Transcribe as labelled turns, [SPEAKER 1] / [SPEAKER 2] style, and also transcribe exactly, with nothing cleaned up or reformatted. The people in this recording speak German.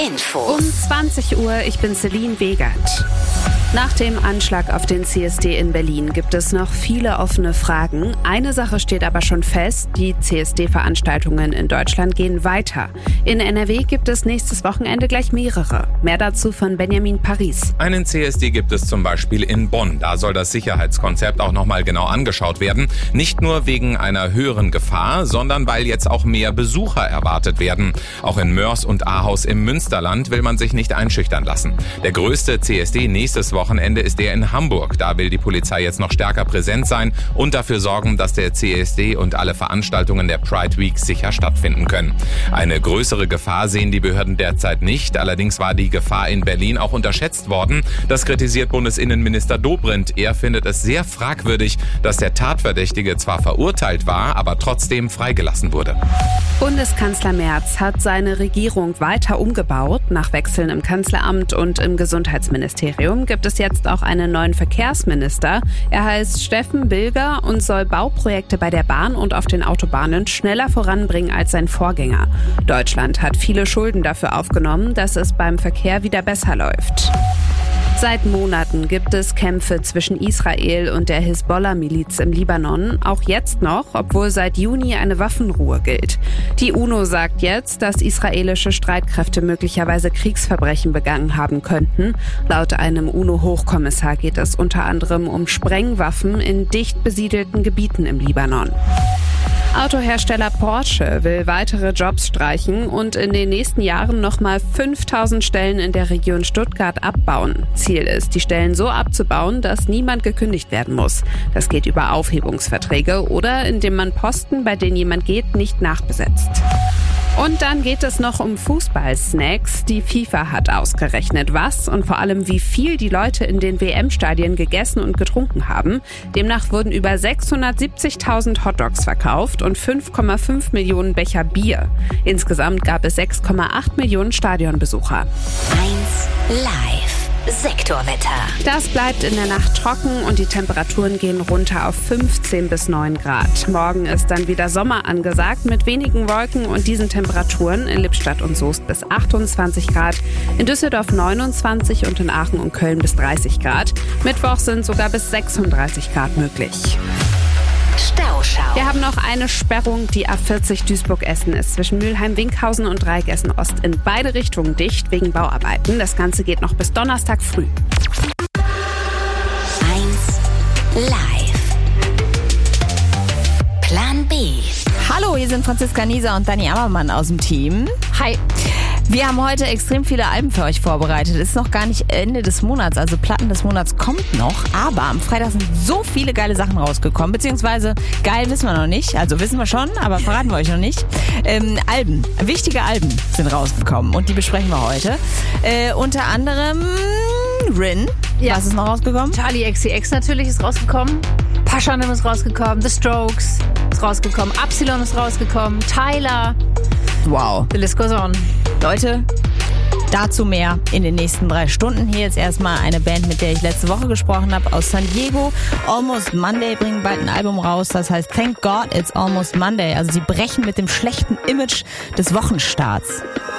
[SPEAKER 1] Infos.
[SPEAKER 2] Um zwanzig Uhr, ich bin Celine Wegert. Nach dem Anschlag auf den C S D in Berlin gibt es noch viele offene Fragen. Eine Sache steht aber schon fest, die C S D-Veranstaltungen in Deutschland gehen weiter. In N R W gibt es nächstes Wochenende gleich mehrere. Mehr dazu von Benjamin Paris.
[SPEAKER 3] Einen C S D gibt es zum Beispiel in Bonn. Da soll das Sicherheitskonzept auch nochmal genau angeschaut werden. Nicht nur wegen einer höheren Gefahr, sondern weil jetzt auch mehr Besucher erwartet werden. Auch in Moers und Ahaus im Münsterland will man sich nicht einschüchtern lassen. Der größte C S D nächstes Wochenende ist der in Hamburg. Da will die Polizei jetzt noch stärker präsent sein und dafür sorgen, dass der C S D und alle Veranstaltungen der Pride Week sicher stattfinden können. Eine größere Gefahr sehen die Behörden derzeit nicht. Allerdings war die Gefahr in Berlin auch unterschätzt worden. Das kritisiert Bundesinnenminister Dobrindt. Er findet es sehr fragwürdig, dass der Tatverdächtige zwar verurteilt war, aber trotzdem freigelassen wurde.
[SPEAKER 2] Bundeskanzler Merz hat seine Regierung weiter umgebaut. Nach Wechseln im Kanzleramt und im Gesundheitsministerium gibt es jetzt auch einen neuen Verkehrsminister. Er heißt Steffen Bilger und soll Bauprojekte bei der Bahn und auf den Autobahnen schneller voranbringen als sein Vorgänger. Deutschland hat viele Schulden dafür aufgenommen, dass es beim Verkehr wieder besser läuft. Seit Monaten gibt es Kämpfe zwischen Israel und der Hisbollah-Miliz im Libanon, auch jetzt noch, obwohl seit Juni eine Waffenruhe gilt. Die UNO sagt jetzt, dass israelische Streitkräfte möglicherweise Kriegsverbrechen begangen haben könnten. Laut einem UNO-Hochkommissar geht es unter anderem um Sprengwaffen in dicht besiedelten Gebieten im Libanon. Autohersteller Porsche will weitere Jobs streichen und in den nächsten Jahren nochmal fünftausend Stellen in der Region Stuttgart abbauen. Ziel ist, die Stellen so abzubauen, dass niemand gekündigt werden muss. Das geht über Aufhebungsverträge oder indem man Posten, bei denen jemand geht, nicht nachbesetzt. Und dann geht es noch um Fußball-Snacks. Die FIFA hat ausgerechnet, was und vor allem wie viel die Leute in den W M-Stadien gegessen und getrunken haben. Demnach wurden über sechshundertsiebzigtausend Hotdogs verkauft und fünf Komma fünf Millionen Becher Bier. Insgesamt gab es sechs Komma acht Millionen Stadionbesucher.
[SPEAKER 1] eins Live. Sektorwetter.
[SPEAKER 2] Das bleibt in der Nacht trocken und die Temperaturen gehen runter auf fünfzehn bis neun Grad. Morgen ist dann wieder Sommer angesagt mit wenigen Wolken und diesen Temperaturen in Lippstadt und Soest bis achtundzwanzig Grad, in Düsseldorf neunundzwanzig und in Aachen und Köln bis dreißig Grad. Mittwoch sind sogar bis sechsunddreißig Grad möglich.
[SPEAKER 1] Stauschau.
[SPEAKER 2] Wir haben noch eine Sperrung. Die A vierzig Duisburg-Essen ist zwischen Mülheim-Winkhausen und Dreieck-Essen-Ost in beide Richtungen dicht wegen Bauarbeiten. Das Ganze geht noch bis Donnerstag früh.
[SPEAKER 1] eins Live. Plan B.
[SPEAKER 4] Hallo, hier sind Franziska Nieser und Dani Ammermann aus dem Team.
[SPEAKER 5] Hi.
[SPEAKER 4] Wir haben heute extrem viele Alben für euch vorbereitet. Es ist noch gar nicht Ende des Monats, also Platten des Monats kommt noch. Aber am Freitag sind so viele geile Sachen rausgekommen. Beziehungsweise geil wissen wir noch nicht. Also wissen wir schon, aber verraten wir euch noch nicht. Ähm, Alben, wichtige Alben sind rausgekommen und die besprechen wir heute. Äh, unter anderem Rin.
[SPEAKER 5] Ja.
[SPEAKER 4] Was ist noch rausgekommen?
[SPEAKER 5] Charlie X C X natürlich ist rausgekommen. Paschanim ist rausgekommen. The Strokes ist rausgekommen. Absilon ist rausgekommen. Tyler.
[SPEAKER 4] Wow.
[SPEAKER 5] The list goes on.
[SPEAKER 4] Leute, dazu mehr in den nächsten drei Stunden. Hier jetzt erstmal eine Band, mit der ich letzte Woche gesprochen habe, aus San Diego. Almost Monday bringen bald ein Album raus, das heißt Thank God It's Almost Monday. Also sie brechen mit dem schlechten Image des Wochenstarts.